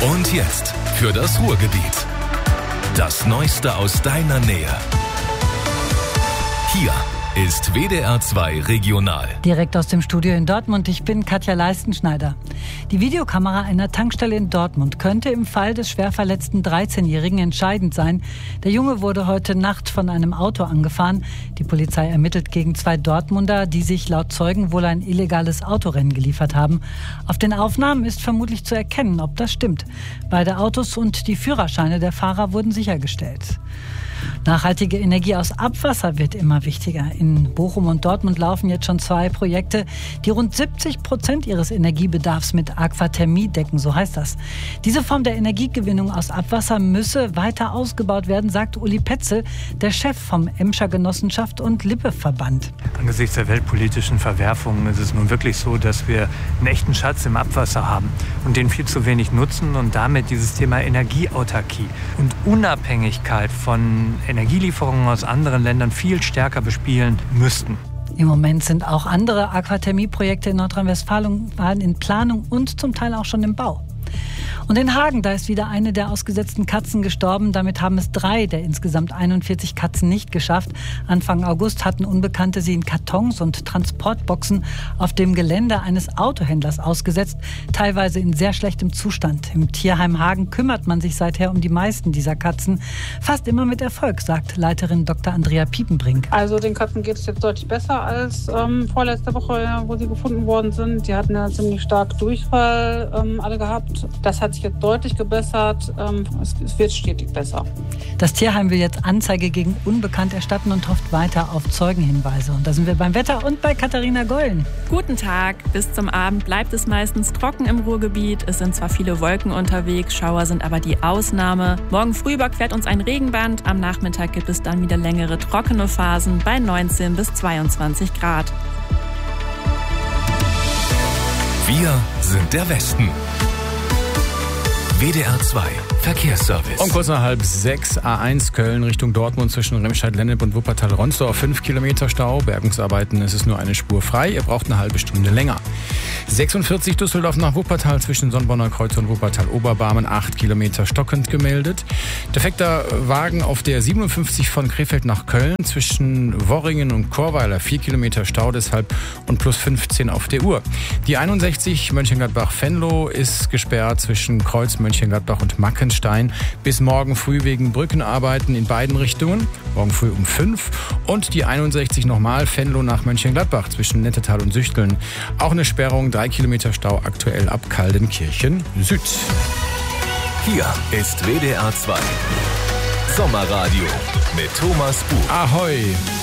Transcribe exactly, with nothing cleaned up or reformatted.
Und jetzt für das Ruhrgebiet. Das Neueste aus deiner Nähe. Hier ist W D R zwei Regional. Direkt aus dem Studio in Dortmund. Ich bin Katja Leistenschneider. Die Videokamera einer Tankstelle in Dortmund könnte im Fall des schwer verletzten dreizehnjährigen entscheidend sein. Der Junge wurde heute Nacht von einem Auto angefahren. Die Polizei ermittelt gegen zwei Dortmunder, die sich laut Zeugen wohl ein illegales Autorennen geliefert haben. Auf den Aufnahmen ist vermutlich zu erkennen, ob das stimmt. Beide Autos und die Führerscheine der Fahrer wurden sichergestellt. Nachhaltige Energie aus Abwasser wird immer wichtiger. In Bochum und Dortmund laufen jetzt schon zwei Projekte, die rund siebzig Prozent ihres Energiebedarfs mit Aquathermie decken, so heißt das. Diese Form der Energiegewinnung aus Abwasser müsse weiter ausgebaut werden, sagt Uli Petzel, der Chef vom Emscher Genossenschaft und Lippe-Verband. Angesichts der weltpolitischen Verwerfungen ist es nun wirklich so, dass wir einen echten Schatz im Abwasser haben und den viel zu wenig nutzen und damit dieses Thema Energieautarkie und Unabhängigkeit von Energielieferungen aus anderen Ländern viel stärker bespielen müssten. Im Moment sind auch andere Aquathermie-Projekte in Nordrhein-Westfalen in Planung und zum Teil auch schon im Bau. Und in Hagen, da ist wieder eine der ausgesetzten Katzen gestorben. Damit haben es drei der insgesamt einundvierzig Katzen nicht geschafft. Anfang August hatten Unbekannte sie in Kartons und Transportboxen auf dem Gelände eines Autohändlers ausgesetzt, teilweise in sehr schlechtem Zustand. Im Tierheim Hagen kümmert man sich seither um die meisten dieser Katzen. Fast immer mit Erfolg, sagt Leiterin Doktor Andrea Piepenbrink. Also den Katzen geht es jetzt deutlich besser als ähm, vorletzte Woche, wo sie gefunden worden sind. Die hatten ja ziemlich stark Durchfall ähm, alle gehabt. Das hat sich jetzt deutlich gebessert. Ähm, es, es wird stetig besser. Das Tierheim will jetzt Anzeige gegen Unbekannt erstatten und hofft weiter auf Zeugenhinweise. Und da sind wir beim Wetter und bei Katharina Gollen. Guten Tag. Bis zum Abend bleibt es meistens trocken im Ruhrgebiet. Es sind zwar viele Wolken unterwegs, Schauer sind aber die Ausnahme. Morgen früh überquert uns ein Regenband. Am Nachmittag gibt es dann wieder längere trockene Phasen bei neunzehn bis zweiundzwanzig Grad. Wir sind der Westen. W D R zwei Verkehrsservice. Um kurz nach halb sechs, A eins Köln Richtung Dortmund zwischen Remscheid-Lennep und Wuppertal-Ronsdorf. fünf Kilometer Stau. Bergungsarbeiten, es ist nur eine Spur frei. Ihr braucht eine halbe Stunde länger. sechsundvierzig Düsseldorf nach Wuppertal zwischen Sonnborner Kreuz und Wuppertal-Oberbarmen. acht Kilometer stockend gemeldet. Defekter Wagen auf der siebenundfünfzig von Krefeld nach Köln zwischen Worringen und Chorweiler. vier Kilometer Stau deshalb und plus fünfzehn auf der Uhr. Die einundsechzig Mönchengladbach-Venlo ist gesperrt zwischen Kreuz Mönchengladbach und Mackenstein bis morgen früh wegen Brückenarbeiten in beiden Richtungen. Morgen früh um fünf. Und die einundsechzig nochmal Venlo nach Mönchengladbach zwischen Nettetal und Süchteln. Auch eine Sperrung, drei Kilometer Stau aktuell ab Kaldenkirchen Süd. Hier ist W D R zwei Sommerradio mit Thomas Buch. Ahoi!